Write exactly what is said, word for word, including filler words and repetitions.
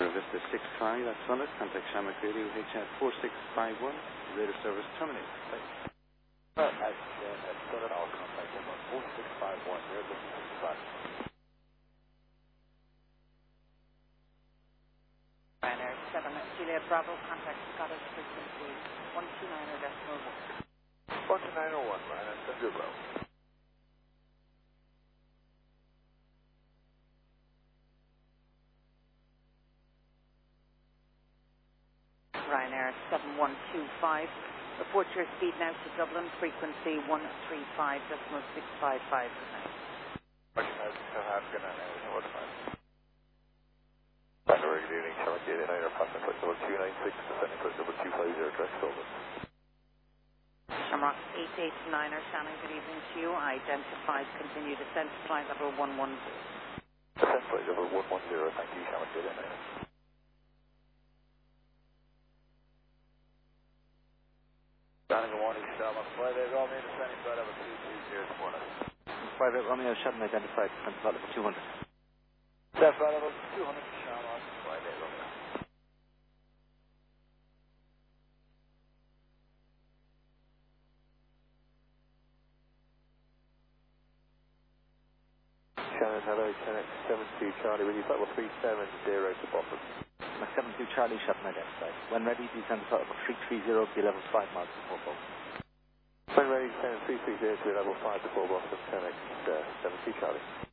Vista six five, that's Summit. Contact Shamrock Radio H F four six five one. Radar service terminated. Thanks. Uh, at, uh, at Summit, I'll contact them on four six five one. They're looking for spot. Ryanair seven, Juliet Bravo, contact Scottish frequency one two nine decimal one. one two nine oh one, Ryanair seven zero. Ryanair seven one two five. Report your speed now to Dublin, frequency one three five decimal six five five. Recognize South African and uh, what time? Good evening, Shamrock eight eight nine, or passing flight number two nine six, descending flight number two five zero, direct Dublin. Shamrock eight eight nine, or Shannon, good evening to you. Identified, continue descent, flight level one one zero. Descent flight level one one zero, thank you, Shamrock eight eight nine. Shannon, good morning, Shamrock five eight Romeo, descending flight level two three zero this morning. five eight Romeo, Shannon identified. Descent flight level two hundred. Descent flight level two hundred, Shamrock five eight Romeo. Shannon, hello, Connect seven two Charlie, with you, flight level three seven zero to Boston. My seven two Charlie, Shannon identified. When ready, descend to flight level three three zero, be level five miles before Boston. When ready, descend three three zero to level five before Boston, Connect uh, seven two Charlie.